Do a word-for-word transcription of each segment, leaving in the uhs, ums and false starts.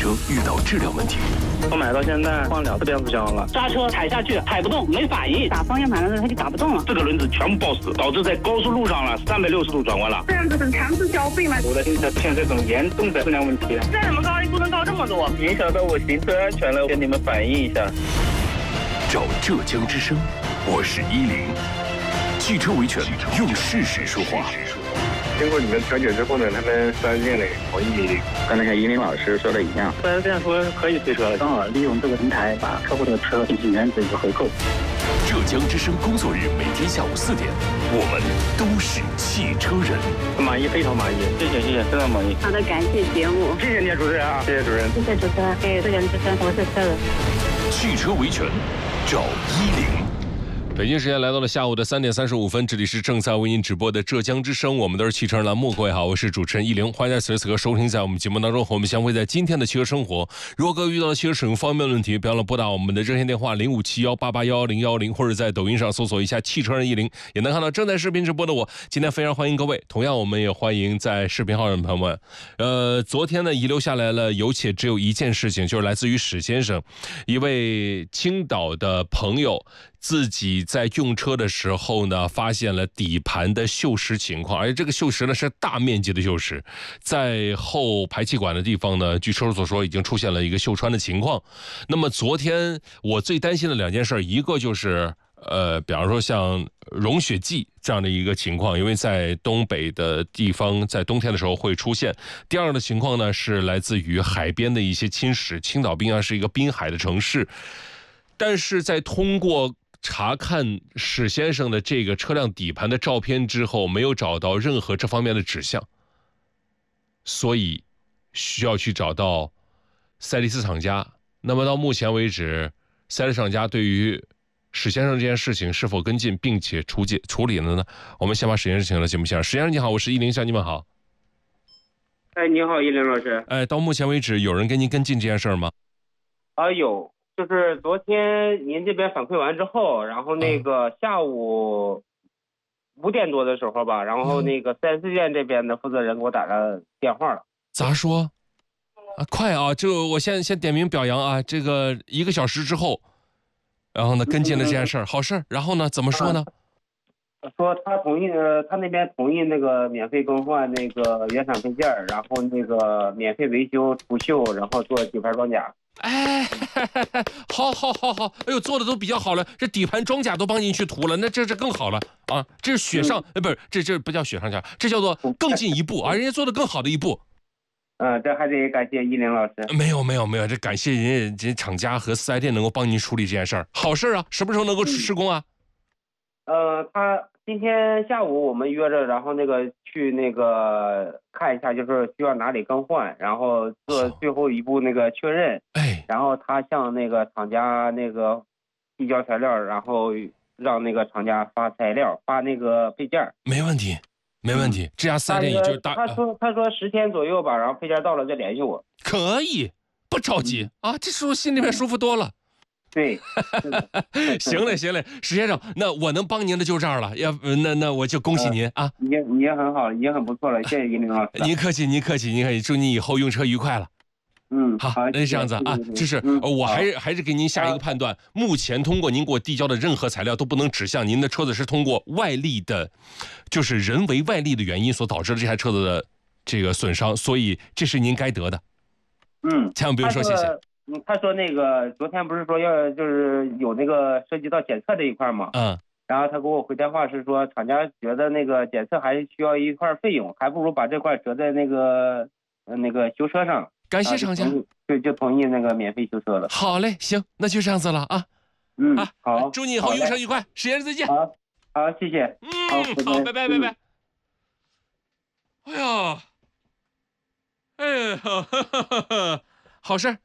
车遇到质量问题， 我买到现在换两次变速箱了， 刹车踩下去踩不动，没反应， 打方向盘的时候它就打不动了， 这个轮子全部抱死，导致在高速路上了三百六十度转弯了。 这样子很强制消费吗？ 我的新车出现这种严重的质量问题， 再怎么高也不能高这么多， 影响到我行车安全了，跟你们反映一下。 找浙江之声，我是依林。汽车维权，用事实说话。 经过你们调解之后呢，他们四 S 店呢同意，刚才像依林老师说的一样， 四 S 店说可以退车了， 刚好利用这个平台把客户的车进行原址一个回购。 浙江之声工作日每天下午四点，我们都是汽车人。 满意，非常满意，谢谢谢谢，非常满意。 好的，感谢节目， 谢谢你主持人啊，谢谢主任， 谢谢主持人，谢谢浙江之声，我是车人。 汽车维权，找依林。 北京时间来到了下午的三点三十五分，这里是正在为您直播的浙江之声，我们都是汽车人栏目。各位好，我是主持人依林，欢迎在此时此刻收听在我们节目当中和我们相会在今天的汽车生活。如果各位遇到了汽车使用方面的问题，别忘了拨打我们的热线电话零五七幺八八幺幺零幺零，或者在抖音上搜索一下汽车人依林，也能看到正在视频直播的我。今天非常欢迎各位，同样我们也欢迎在视频号上的朋友们。呃，昨天呢遗留下来了有且只有一件事情，就是来自于史先生，一位青岛的朋友。自己在用车的时候呢，发现了底盘的锈蚀情况，而且这个锈蚀呢是大面积的锈蚀，在后排气管的地方呢，据车主所说已经出现了一个锈穿的情况。那么昨天我最担心的两件事，一个就是呃，比方说像融雪剂这样的一个情况，因为在东北的地方，在冬天的时候会出现。第二个的情况呢，是来自于海边的一些侵蚀。青岛滨岸是一个滨海的城市，但是在通过查看史先生的这个车辆底盘的照片之后，没有找到任何这方面的指向，所以需要去找到赛利斯厂家。那么到目前为止，赛利斯厂家对于史先生这件事情是否跟进并且处解处理了呢？我们先把史先生请到节目现场。史先生你好，我是依林，向你们好。 哎，你好，依林老师。 哎，到目前为止有人跟您跟进这件事吗？ 啊，有。就是昨天您这边反馈完之后，然后那个下午五点多的时候吧，然后那个四 S 店这边的负责人给我打了电话了。 咋说？啊，快啊！这我先先点名表扬啊！这个一个小时之后，然后呢跟进了这件事儿，好事儿。然后呢怎么说呢？ 说他同意，呃，他那边同意那个免费更换那个原厂配件，然后那个免费维修除锈，然后做底盘装甲。 哎，好好好好，哎呦，做的都比较好了，这底盘装甲都帮您去涂了，那这这更好了啊！这是雪上，哎，不是，这这不叫雪上加，这叫做更进一步啊，人家做的更好的一步。 嗯，这还得感谢依林老师。 没有没有没有，这感谢人家人家厂家和四 S 店能够帮您处理这件事儿，好事啊！什么时候能够施工啊？ 呃，他今天下午我们约着，然后那个去那个看一下，就是需要哪里更换，然后做最后一步那个确认。 哎， 然后他向那个厂家那个递交材料，然后让那个厂家发材料，发那个配件。 没问题，没问题。这家四 S 店也就是大。 他说他说十天左右吧，然后配件到了再联系我。 可以，不着急啊，这时候心里面舒服多了。 对， 行嘞行嘞，史先生，那我能帮您的就这样了，要那那我就恭喜您啊！ 你你也很好，已经很不错了，谢谢依林老师。 您客气，您客气，您客气，祝您以后用车愉快了。 嗯， 好，那是这样子啊，就是我还是还是给您下一个判断，目前通过您给我递交的任何材料都不能指向您的车子是通过外力的，就是人为外力的原因所导致的这台车子的这个损伤，所以这是您该得的。 嗯， 千万不用说谢谢。 嗯，他说那个昨天不是说要就是有那个涉及到检测这一块吗？ 嗯， 然后他给我回电话是说，厂家觉得那个检测还需要一块费用，还不如把这块折在那个呃那个修车上。 感谢厂家， 就就同意那个免费修车了。 好嘞，行，那就这样子了啊。 嗯， 啊， 好， 祝你以后用车愉快，史先生再见。 好，好，谢谢。 嗯，好，拜拜拜拜。哎呀，哎呀，哈哈哈哈，好事。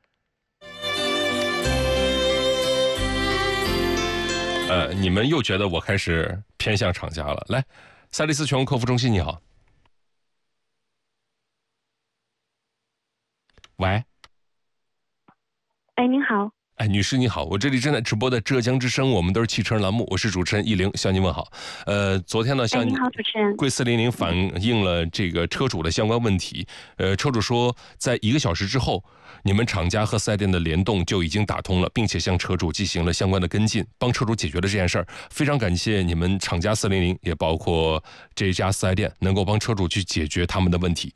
呃，你们又觉得我开始偏向厂家了。来，赛利斯全国客服中心，你好。喂。 哎，您好。 哎，女士你好，我这里正在直播的浙江之声，我们都是汽车人栏目，我是主持人易玲，向您问好。呃，昨天呢，向哎、你好，主持人， 贵四零零反映了这个车主的相关问题。呃，车主说，在一个小时之后，你们厂家和四 S 店的联动就已经打通了，并且向车主进行了相关的跟进，帮车主解决了这件事儿。非常感谢你们厂家四零零，也包括这家四 S 店能够帮车主去解决他们的问题。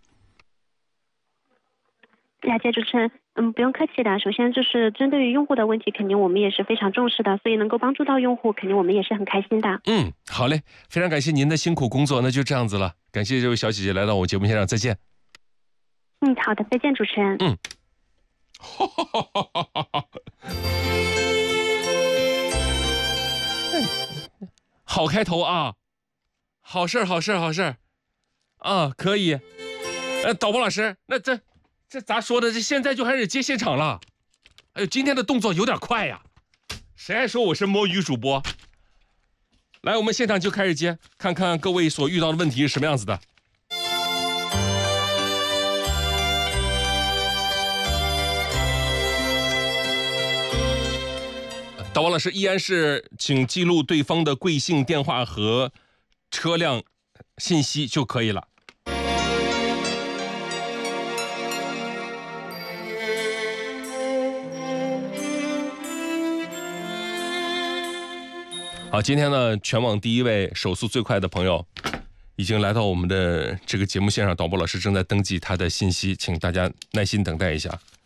了解主持人，嗯，不用客气的。首先就是针对于用户的问题，肯定我们也是非常重视的，所以能够帮助到用户，肯定我们也是很开心的。 嗯，好嘞，非常感谢您的辛苦工作，那就这样子了。感谢这位小姐姐来到我节目现场，再见。 嗯，好的，再见，主持人。 嗯。好开头啊，好事好事好事啊，可以。呃，导播老师，那这。这咋说的？这现在就开始接现场了。哎呦，今天的动作有点快呀！谁还说我是摸鱼主播？来，我们现场就开始接，看看各位所遇到的问题是什么样子的。导播老师依然是请记录对方的贵姓、电话和车辆信息就可以了。好，今天呢，全网第一位手速最快的朋友已经来到我们的这个节目现场，导播老师正在登记他的信息，请大家耐心等待一下。